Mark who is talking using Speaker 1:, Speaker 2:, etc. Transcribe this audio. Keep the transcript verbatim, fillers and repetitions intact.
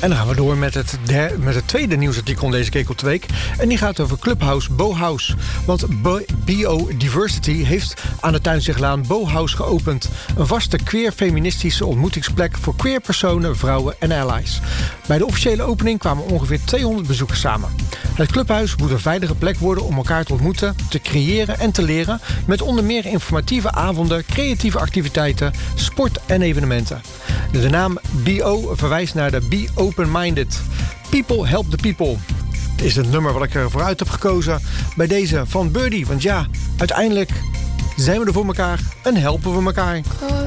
Speaker 1: En dan gaan we door met het, der, met het tweede nieuwsartikel deze Kekeltweek. En die gaat over Clubhouse Bohouse. Want Biodiversity heeft aan de Tuinzeglaan Bohouse geopend. Een vaste queer-feministische ontmoetingsplek voor queer personen, vrouwen en allies. Bij de officiële opening kwamen ongeveer tweehonderd bezoekers samen. Het clubhuis moet een veilige plek worden om elkaar te ontmoeten, te creëren en te leren, met onder meer informatieve avonden, creatieve activiteiten, sport en evenementen. De naam B O verwijst naar de Be Open-Minded. People help the people. Het is het nummer wat ik er vooruit heb gekozen bij deze van Birdie. Want ja, uiteindelijk zijn we er voor elkaar en helpen we elkaar.